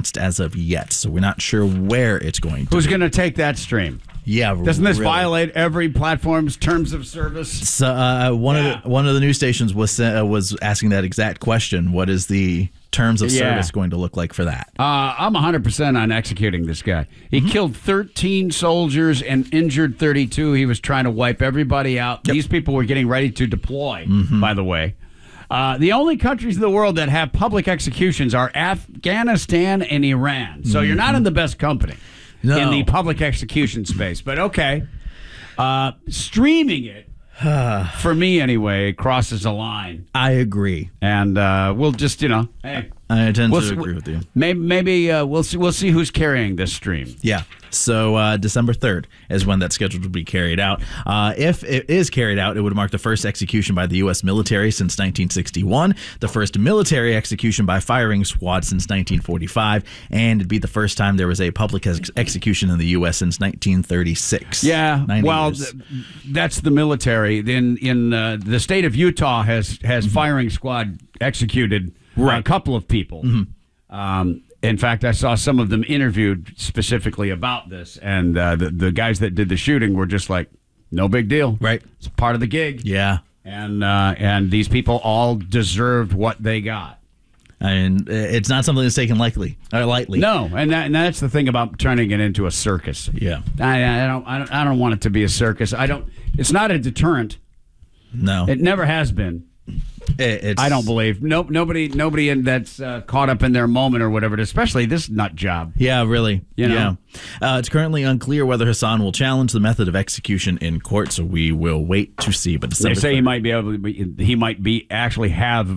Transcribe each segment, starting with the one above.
announced as of yet, so we're not sure where it's going to Who's be. going to take that stream? Yeah, doesn't this really violate every platform's terms of service? So one of the news stations was asking that exact question. What is the terms of service going to look like for that? I'm 100% on executing this guy. He killed 13 soldiers and injured 32. He was trying to wipe everybody out. These people were getting ready to deploy, by the way. The only countries in the world that have public executions are Afghanistan and Iran. So you're not in the best company in the public execution space. But okay, streaming it, for me anyway, crosses a line. I agree. And we'll just, hey. I tend to agree with you. Maybe we'll see who's carrying this stream. Yeah. So December 3rd is when that's scheduled to be carried out. If it is carried out, it would mark the first execution by the U.S. military since 1961, the first military execution by firing squad since 1945, and it'd be the first time there was a public execution in the U.S. since 1936. Yeah, well, that's the military. In the state of Utah has firing squad executed a couple of people. In fact, I saw some of them interviewed specifically about this, and the guys that did the shooting were just like, no big deal. Right. It's part of the gig. Yeah. And these people all deserved what they got. And it's not something that's taken lightly. No, and that's the thing about turning it into a circus. Yeah. I don't want it to be a circus. It's not a deterrent. No. It never has been. I don't believe. Nobody that's caught up in their moment or whatever, especially this nut job. Yeah, really. Yeah. It's currently unclear whether Hassan will challenge the method of execution in court, so we will wait to see. But they say he might be able to. He might be actually have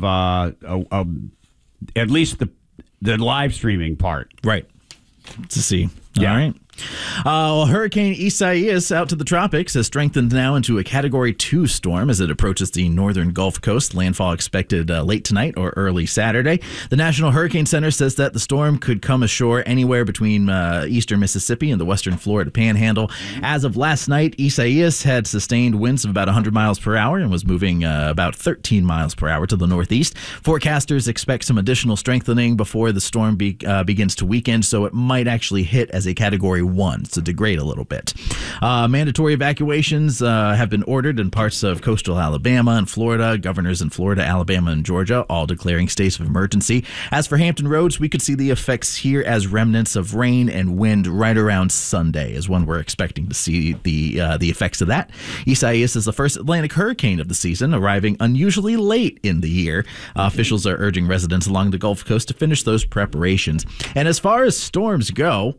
at least the live streaming part. Right. To see. Yeah. All right. Hurricane Isaias out to the tropics has strengthened now into a Category 2 storm as it approaches the northern Gulf Coast. Landfall expected late tonight or early Saturday. The National Hurricane Center says that the storm could come ashore anywhere between eastern Mississippi and the western Florida Panhandle. As of last night, Isaias had sustained winds of about 100 miles per hour and was moving about 13 miles per hour to the northeast. Forecasters expect some additional strengthening before the storm begins to weaken, so it might actually hit as a Category 1, so degrade a little bit. Mandatory evacuations have been ordered in parts of coastal Alabama and Florida. Governors in Florida, Alabama, and Georgia all declaring states of emergency. As for Hampton Roads, we could see the effects here as remnants of rain and wind right around Sunday is when we're expecting to see the effects of that. Isaias is the first Atlantic hurricane of the season, arriving unusually late in the year. Officials are urging residents along the Gulf Coast to finish those preparations. And as far as storms go,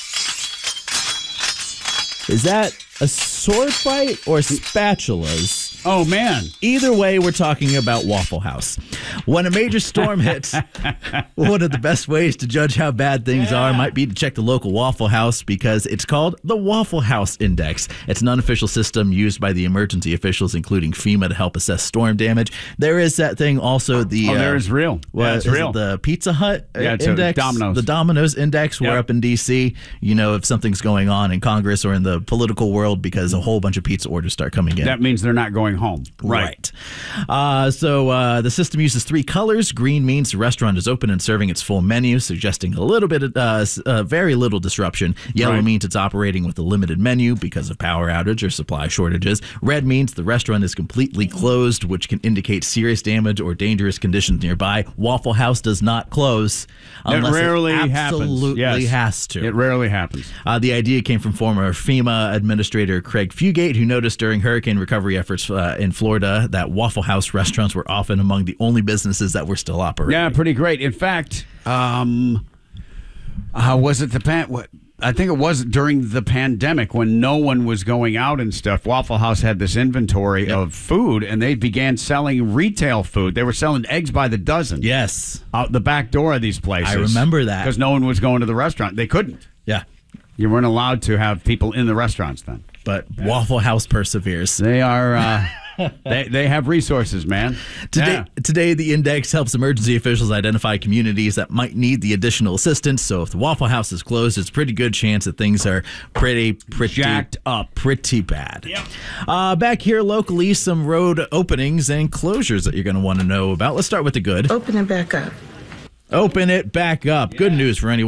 is that a sword fight or spatulas? Oh, man. Either way, we're talking about Waffle House. When a major storm hits, one of the best ways to judge how bad things are might be to check the local Waffle House because it's called the Waffle House Index. It's an unofficial system used by the emergency officials, including FEMA, to help assess storm damage. There is that thing also. There is real. Well, it's real. The Pizza Hut Index? Domino's. The Domino's Index. We're up in D.C. You know, if something's going on in Congress or in the political world because a whole bunch of pizza orders start coming in. That means they're not going home. Right. So the system uses 3 colors. Green means the restaurant is open and serving its full menu, suggesting a little bit of very little disruption. Yellow means it's operating with a limited menu because of power outage or supply shortages. Red means the restaurant is completely closed, which can indicate serious damage or dangerous conditions nearby. Waffle House does not close unless it absolutely has to. It rarely happens. The idea came from former FEMA Administrator Craig Fugate, who noticed during hurricane recovery efforts in Florida that Waffle House restaurants were often among the only businesses that were still operating. Yeah, pretty great. In fact, was it I think it was during the pandemic when no one was going out and stuff. Waffle House had this inventory of food, and they began selling retail food. They were selling eggs by the dozen. Yes. Out the back door of these places. I remember that. Because no one was going to the restaurant. They couldn't. Yeah. You weren't allowed to have people in the restaurants then. But Waffle House perseveres. They are... They have resources, man. Today, the index helps emergency officials identify communities that might need the additional assistance. So if the Waffle House is closed, it's a pretty good chance that things are pretty jacked up, pretty bad. Yep. Back here locally, some road openings and closures that you're going to want to know about. Let's start with the good. Open it back up. Open it back up. Good news for anyone